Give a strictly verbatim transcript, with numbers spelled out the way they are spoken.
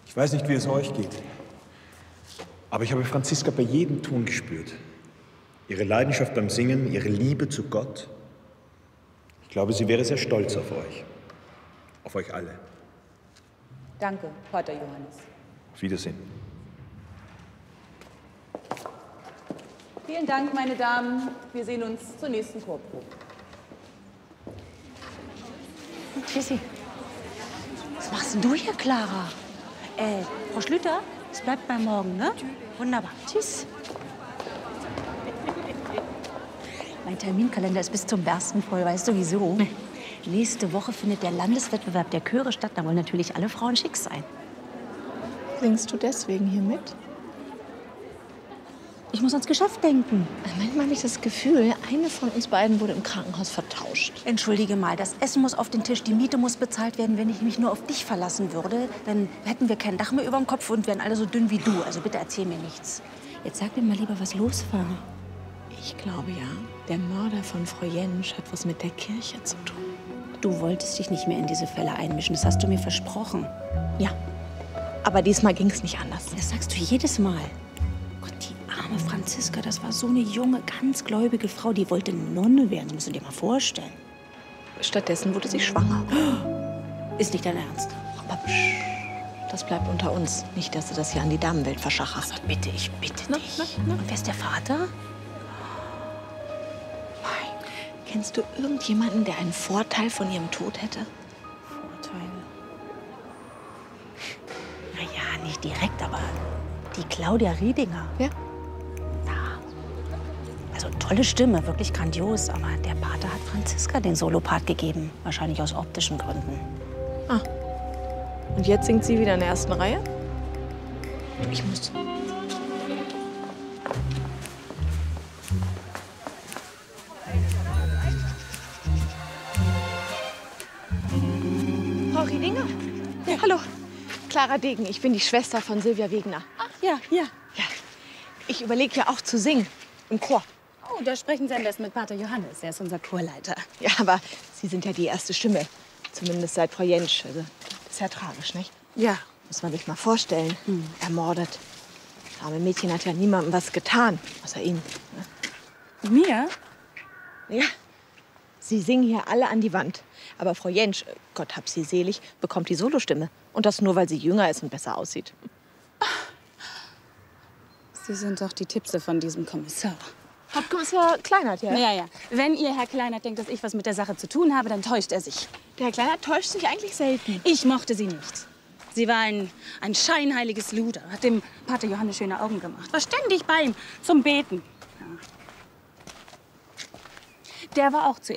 Ich weiß nicht, wie es euch geht, aber ich habe Franziska bei jedem Ton gespürt. Ihre Leidenschaft beim Singen, ihre Liebe zu Gott. Ich glaube, sie wäre sehr stolz auf euch. Auf euch alle. Danke, Pater Johannes. Auf Wiedersehen. Vielen Dank, meine Damen. Wir sehen uns zur nächsten Chorprobe. Tschüssi. Was machst denn du hier, Clara? Äh, Frau Schlüter, es bleibt bei morgen, ne? Wunderbar. Tschüss. Mein Terminkalender ist bis zum Bersten voll, weißt du wieso? Nee. Nächste Woche findet der Landeswettbewerb der Chöre statt. Da wollen natürlich alle Frauen schick sein. Singst du deswegen hier mit? Ich muss ans Geschäft denken. Manchmal habe ich das Gefühl, eine von uns beiden wurde im Krankenhaus vertauscht. Entschuldige mal, das Essen muss auf den Tisch, die Miete muss bezahlt werden. Wenn ich mich nur auf dich verlassen würde, dann hätten wir kein Dach mehr über dem Kopf und wären alle so dünn wie du. Also bitte erzähl mir nichts. Jetzt sag mir mal lieber, was los war. Ich glaube ja, der Mörder von Frau Jentsch hat was mit der Kirche zu tun. Du wolltest dich nicht mehr in diese Fälle einmischen, das hast du mir versprochen. Ja, aber diesmal ging es nicht anders. Das sagst du jedes Mal. Gott, die arme Franziska, das war so eine junge, ganz gläubige Frau, die wollte Nonne werden, das musst du dir mal vorstellen. Stattdessen wurde sie schwanger. Ist nicht dein Ernst? Aber psch, das bleibt unter uns. Nicht, dass du das hier an die Damenwelt verschacherst. Also bitte, ich bitte Na, dich. na, na. Und wer ist der Vater? Kennst du irgendjemanden, der einen Vorteil von ihrem Tod hätte? Vorteil? Naja, nicht direkt, aber die Claudia Riedinger. Ja? Ja. Also tolle Stimme, wirklich grandios. Aber der Pater hat Franziska den Solopart gegeben. Wahrscheinlich aus optischen Gründen. Ah. Und jetzt singt sie wieder in der ersten Reihe? Ich muss. Frau Riedinger? Ja. Hallo. Clara Degen, ich bin die Schwester von Silvia Wegener. Ach, ja, ja. Ja. Ich überlege ja auch zu singen. Im Chor. Oh, da sprechen Sie am besten mit Pater Johannes. Er ist unser Chorleiter. Ja, aber Sie sind ja die erste Stimme. Zumindest seit Frau Jentsch. Also, das ist ja tragisch, nicht? Ja. Muss man sich mal vorstellen. Hm. Ermordet. Das arme Mädchen hat ja niemandem was getan, außer Ihnen. Ne? Mir? Ja. Sie singen hier alle an die Wand. Aber Frau Jentsch, Gott hab sie selig, bekommt die Solostimme. Und das nur, weil sie jünger ist und besser aussieht. Sie sind doch die Tippse von diesem Kommissar. Hauptkommissar Kleinert, ja? Ja, ja. Wenn ihr Herr Kleinert denkt, dass ich was mit der Sache zu tun habe, dann täuscht er sich. Der Herr Kleinert täuscht sich eigentlich selten. Ich mochte sie nicht. Sie war ein, ein scheinheiliges Luder. Hat dem Pater Johannes schöne Augen gemacht. War ständig bei ihm zum Beten. Ja. Der war auch zuerst